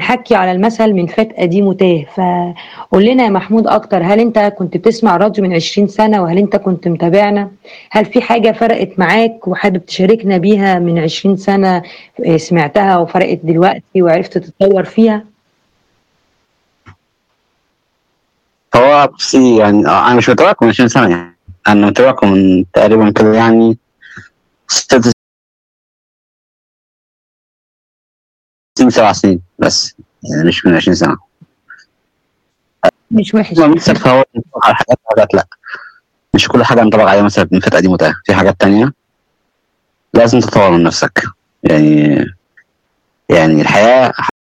بنحكي على المثل من فات قديم وتاه. فقول لنا يا محمود أكتر، هل أنت كنت بتسمع راديو من 20 سنة وهل أنت كنت متابعنا؟ هل في حاجة فرقت معاك وحابب تشاركنا بيها من 20 سنة سمعتها وفرقت دلوقتي وعرفت تتطور فيها؟ هو بصي يعني انا مش متابعكم من 20 سنه، يعني انا متابعكم من تقريبا كده يعني 6 7 سنين بس، يعني مش من 20 سنه. مش وحش. ما بنسى فهو على حاجات لا، مش كل حاجه نطبق عليها مثلا من فتره قديمه وتاه، في حاجات تانية لازم تطور من نفسك. يعني الحياه